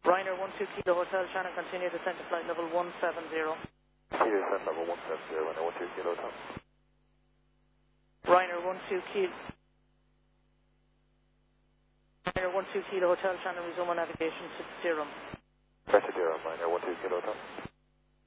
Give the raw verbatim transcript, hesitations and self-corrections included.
Ryanair one two Kilo Hotel, Shannon, continue descent to flight level one seven zero. Continue descent level one seven zero, Ryanair one two Kilo Hotel. Ryanair one two Kilo. Ryanair one two Kilo Hotel, Shannon, resume on navigation to zero. Press to zero, Ryanair one two Kilo Hotel.